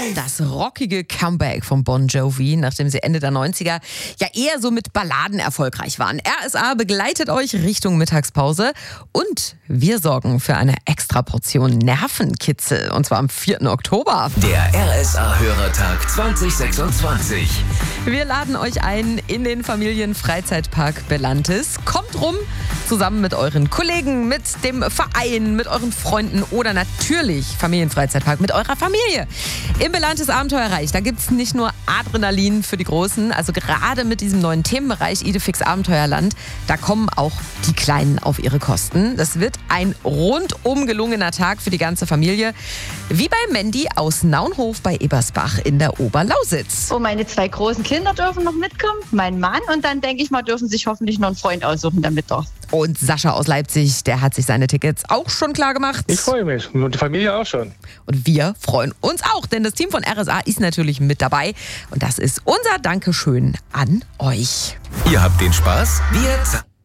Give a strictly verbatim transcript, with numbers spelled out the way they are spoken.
Das rockige Comeback von Bon Jovi, nachdem sie Ende der neunziger ja eher so mit Balladen erfolgreich waren. R S A begleitet euch Richtung Mittagspause und wir sorgen für eine Extraportion Nervenkitzel und zwar am vierten Oktober. Der R S A-Hörertag zwanzig sechsundzwanzig. Wir laden euch ein in den Familienfreizeitpark Belantis. Kommt rum, zusammen mit euren Kollegen, mit dem Verein, mit euren Freunden oder natürlich Familienfreizeitpark mit eurer Familie. Im Belantis Abenteuerreich, da gibt es nicht nur Adrenalin für die Großen, also gerade mit diesem neuen Themenbereich Idefix Abenteuerland, da kommen auch die Kleinen auf ihre Kosten. Das wird ein rundum gelungener Tag für die ganze Familie, wie bei Mandy aus Naunhof bei Ebersbach in der Oberlausitz. Oh, meine zwei großen Kinder dürfen noch mitkommen, mein Mann und dann denke ich mal, dürfen sich hoffentlich noch einen Freund aussuchen damit doch. Und Sascha aus Leipzig, der hat sich seine Tickets auch schon klar gemacht. Ich freue mich und die Familie auch schon. Und wir freuen uns auch, denn das Team von R S A ist natürlich mit dabei. Und das ist unser Dankeschön an euch. Ihr habt den Spaß, wir